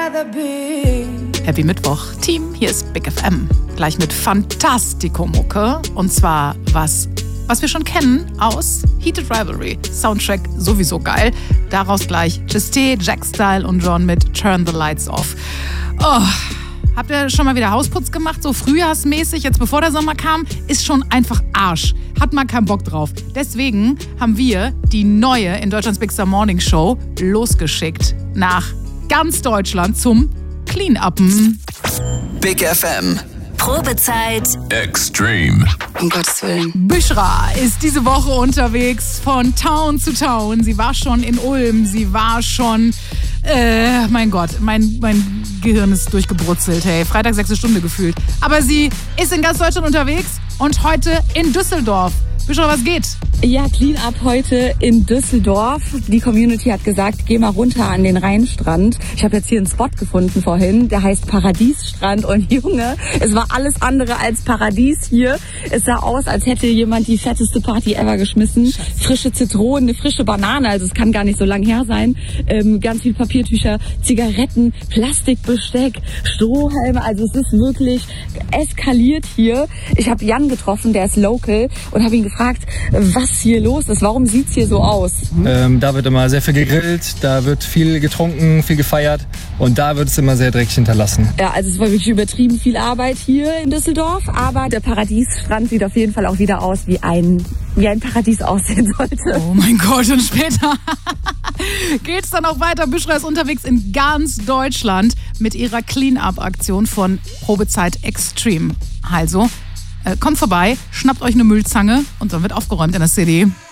Happy Mittwoch, Team, hier ist Big FM. Gleich mit Fantastico-Mucke. Und zwar was wir schon kennen aus Heated Rivalry. Soundtrack sowieso geil. Daraus gleich Just-T, Jack-Style und John mit Turn the Lights Off. Oh, habt ihr schon mal wieder Hausputz gemacht, so frühjahrsmäßig, jetzt bevor der Sommer kam? Ist schon einfach Arsch. Hat man keinen Bock drauf. Deswegen haben wir die neue in Deutschlands Big Star Morning Show losgeschickt nach ganz Deutschland zum Clean-Uppen. Big FM. Probezeit Extreme. Um Gottes Willen. Büschra ist diese Woche unterwegs von Town zu Town. Sie war schon in Ulm, sie war schon... mein Gott, mein Gehirn ist durchgebrutzelt, hey. Freitag 6. Stunde gefühlt. Aber sie ist in ganz Deutschland unterwegs und heute in Düsseldorf. Büschra, was geht? Ja, Clean-Up heute in Düsseldorf. Die Community hat gesagt, geh mal runter an den Rheinstrand. Ich habe jetzt hier einen Spot gefunden vorhin, der heißt Paradiesstrand. Und Junge, es war alles andere als Paradies hier. Es sah aus, als hätte jemand die fetteste Party ever geschmissen. Scheiße. Frische Zitronen, eine frische Banane, also es kann gar nicht so lang her sein. Ganz viel Papiertücher, Zigaretten, Plastikbesteck, Strohhalme. Also es ist wirklich eskaliert hier. Ich habe Jan getroffen, der ist local, und habe ihn gefragt, was hier los ist. Warum sieht's hier so aus? Da wird immer sehr viel gegrillt, da wird viel getrunken, viel gefeiert und da wird es immer sehr dreckig hinterlassen. Ja, also es war wirklich übertrieben viel Arbeit hier in Düsseldorf, aber der Paradiesstrand sieht auf jeden Fall auch wieder aus, wie ein Paradies aussehen sollte. Oh mein Gott, und später geht's dann auch weiter. Büschra ist unterwegs in ganz Deutschland mit ihrer Clean-Up-Aktion von Probezeit Extreme. Also, kommt vorbei, schnappt euch eine Müllzange und dann wird aufgeräumt in der City.